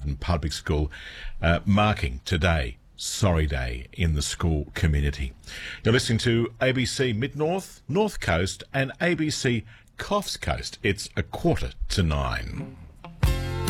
Carlton Public School, marking today Sorry Day in the school community. You're listening to ABC Mid-North, North Coast and ABC Coffs Coast. It's 8:45.